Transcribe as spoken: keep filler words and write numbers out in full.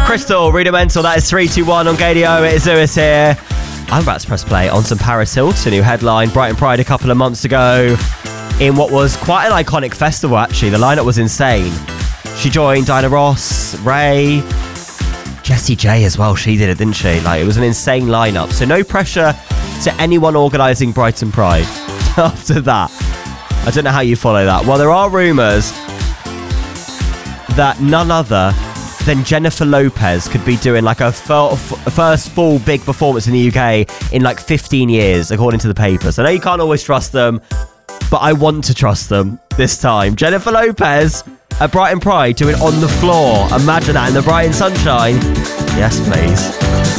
Crystal, Rudimental, that is three two one on Gadio. It is Lewis here. I'm about to press play on some Paris Hilton, who headlined Brighton Pride a couple of months ago in what was quite an iconic festival, actually. The lineup was insane. She joined Diana Ross, Ray, Jessie J as well. She did it, didn't she? Like, it was an insane lineup. So no pressure to anyone organising Brighton Pride after that. I don't know how you follow that. Well, there are rumours that none other than Jennifer Lopez could be doing like a f- first full big performance in the U K in like fifteen years, according to the papers. I know you can't always trust them, but I want to trust them this time. Jennifer Lopez at Brighton Pride doing On the Floor. Imagine that in the Brighton sunshine. Yes, please.